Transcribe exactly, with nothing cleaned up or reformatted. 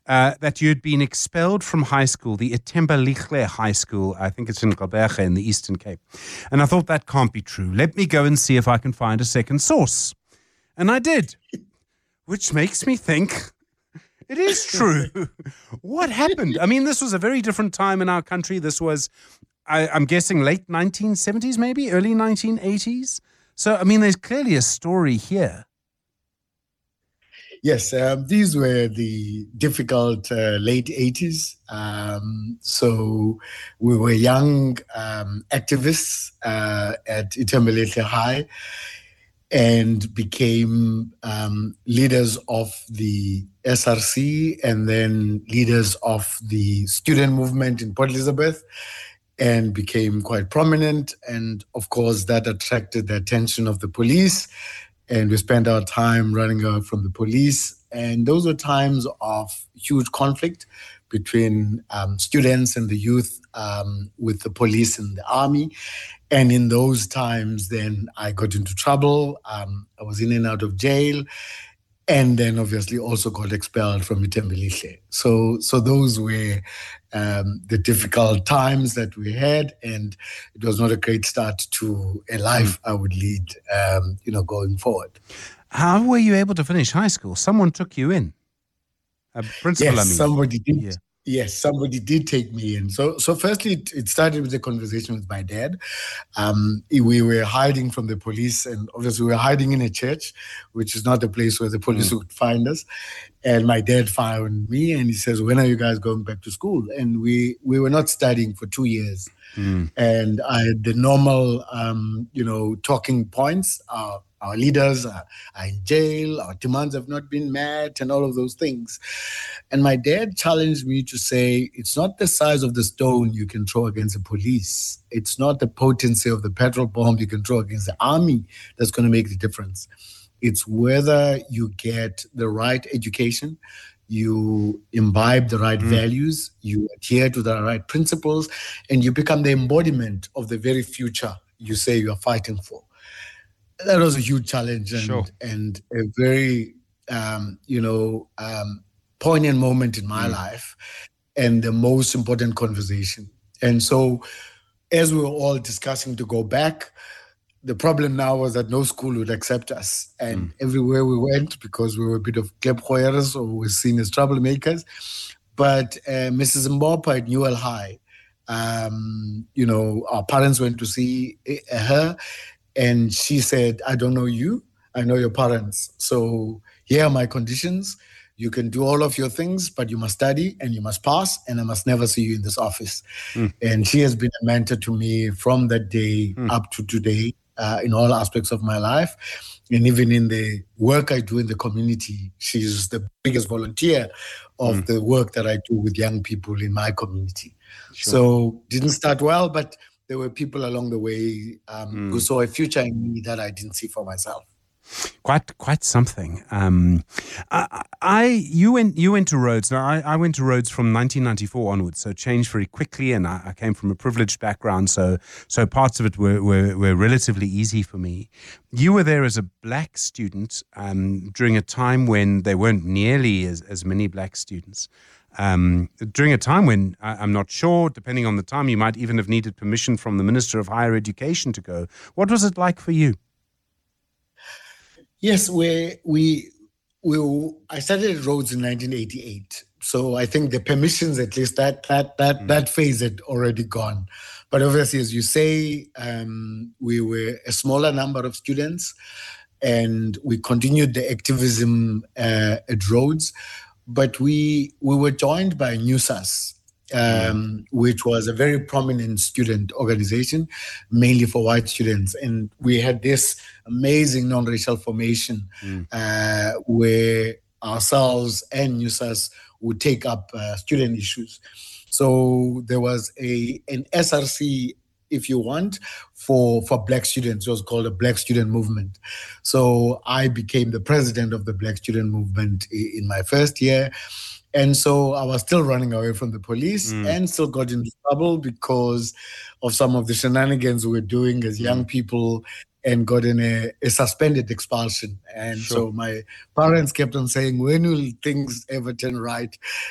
uh, that you'd been expelled from high school, the Ithembalihle High School. I think it's in Gqeberha in the Eastern Cape. And I thought that can't be true. Let me go and see if I can find a second source. And I did, which makes me think it is true. What happened? I mean, this was a very different time in our country. This was, I, I'm guessing, late nineteen seventies, maybe early nineteen eighties. So, I mean, there's clearly a story here. Yes, um, these were the difficult uh, late eighties. Um, so we were young um, activists uh, at Ithembalihle High and became um, leaders of the S R C and then leaders of the student movement in Port Elizabeth, and became quite prominent. And of course, that attracted the attention of the police. And we spent our time running away from the police. And those were times of huge conflict between um, students and the youth, um, with the police and the army. And in those times, then I got into trouble. Um, I was in and out of jail. And then obviously also got expelled from Ithembalihle. So, so those were um, the difficult times that we had, and it was not a great start to a life I would lead, um, you know, going forward. How were you able to finish high school? Someone took you in. A principal, yes, I mean. somebody did. Yeah. Yes, somebody did take me in. So, so firstly, it, it started with a conversation with my dad. Um, we were hiding from the police, and obviously we were hiding in a church, which is not a place where the police mm. would find us. And my dad found me, and he says, "When are you guys going back to school?" And we we were not studying for two years. Mm. And I had the normal, um, you know, talking points. Uh, Our leaders are, are in jail, our demands have not been met, and all of those things. And my dad challenged me to say, it's not the size of the stone you can throw against the police. It's not the potency of the petrol bomb you can throw against the army that's going to make the difference. It's whether you get the right education, you imbibe the right mm. values, you adhere to the right principles, and you become the embodiment of the very future you say you are fighting for. That was a huge challenge and, sure. and a very, um, you know, um, poignant moment in my mm. life, and the most important conversation. And so as we were all discussing to go back, the problem now was that no school would accept us. And mm. everywhere we went, because we were a bit of klebgoeiers, or we were seen as troublemakers. But uh, Missus Mbopa at Newell High, um, you know, our parents went to see her. And she said, "I don't know you, I know your parents. So here are my conditions. You can do all of your things, but you must study and you must pass, and I must never see you in this office." Mm. And she has been a mentor to me from that day mm. up to today, uh, in all aspects of my life. And even in the work I do in the community, she's the biggest volunteer of mm. the work that I do with young people in my community. Sure. So didn't start well, but there were people along the way um, mm. who saw a future in me that I didn't see for myself. Quite, quite something. Um, I, I, you went, you went to Rhodes. Now, I, I went to Rhodes from nineteen ninety-four onwards, so changed very quickly. And I, I came from a privileged background, so so parts of it were were, were relatively easy for me. You were there as a black student um, during a time when there weren't nearly as, as many black students. Um, during a time when, I, I'm not sure, depending on the time, you might even have needed permission from the Minister of Higher Education to go. What was it like for you? Yes, we, we, we, I started at Rhodes in nineteen eighty-eight. So I think the permissions, at least that that that mm. that phase had already gone. But obviously, as you say, um, we were a smaller number of students, and we continued the activism uh, at Rhodes. But we we were joined by NUSAS, um, mm. which was a very prominent student organization, mainly for white students. And we had this amazing non-racial formation mm. uh, where ourselves and NUSAS would take up uh, student issues. So there was a an S R C, if you want, for, for Black students. It was called a Black Student Movement. So I became the president of the Black Student Movement in my first year. And so I was still running away from the police mm. and still got into trouble because of some of the shenanigans we were doing as young mm. people, and got in a, a suspended expulsion. And sure. so my parents kept on saying, when will things ever turn right?